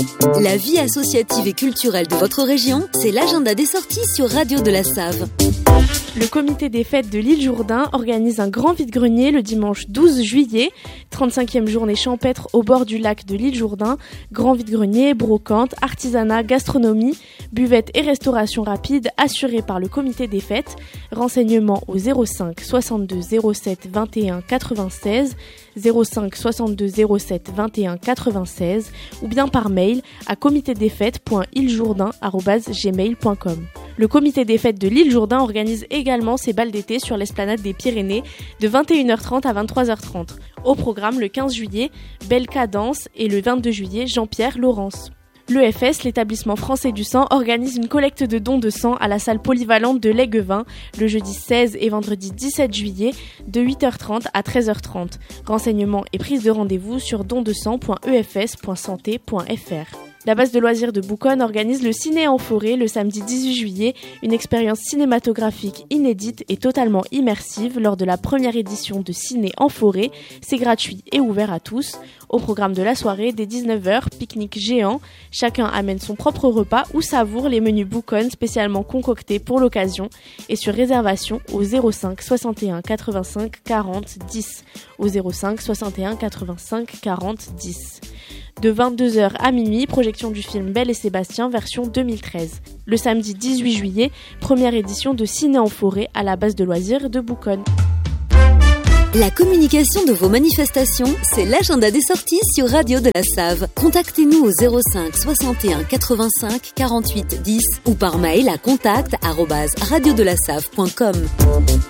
La vie associative et culturelle de votre région, c'est l'agenda des sorties sur Radio de la Save. Le comité des fêtes de l'île Jourdain organise un grand vide-grenier le dimanche 12 juillet, 35e journée champêtre au bord du lac de l'île Jourdain, grand vide-grenier, brocante, artisanat, gastronomie, buvette et restauration rapide assurée par le comité des fêtes. Renseignements au 05 62 07 21 96, 05 62 07 21 96 ou bien par mail à comitédesfêtes.ilejourdain@gmail.com. Le comité des fêtes de l'île Jourdain organise également ses balles d'été sur l'esplanade des Pyrénées de 21h30 à 23h30. Au programme le 15 juillet, Belle Cadence et le 22 juillet, Jean-Pierre Laurence. L'EFS, l'établissement français du sang, organise une collecte de dons de sang à la salle polyvalente de l'Aiguevin le jeudi 16 et vendredi 17 juillet de 8h30 à 13h30. Renseignements et prise de rendez-vous sur dondesang.efs.santé.fr. La base de loisirs de Bouconne organise le Ciné en forêt le samedi 18 juillet, une expérience cinématographique inédite et totalement immersive lors de la première édition de Ciné en forêt. C'est gratuit et ouvert à tous. Au programme de la soirée, dès 19h, pique-nique géant. Chacun amène son propre repas ou savoure les menus Bouconne spécialement concoctés pour l'occasion et sur réservation au 05 61 85 40 10. Au 05 61 85 40 10. De 22h à minuit, projection du film Belle et Sébastien version 2013. Le samedi 18 juillet, première édition de Ciné en forêt à la base de loisirs de Bouconne. La communication de vos manifestations, c'est l'agenda des sorties sur Radio de la Save. Contactez-nous au 05 61 85 48 10 ou par mail à contact@radiodelasave.com.